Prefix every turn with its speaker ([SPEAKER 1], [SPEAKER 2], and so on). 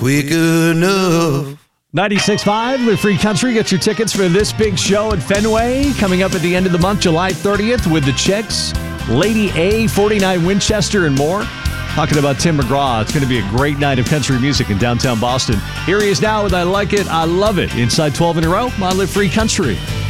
[SPEAKER 1] quick enough.
[SPEAKER 2] 96.5 with Free Country. Get your tickets for this big show at Fenway coming up at the end of the month, July 30th, with the Chicks, Lady A, 49 Winchester, and more. Talking about Tim McGraw. It's going to be a great night of country music in downtown Boston. Here he is now with I Like It, I Love It. Inside 12 in a row on Live Free Country.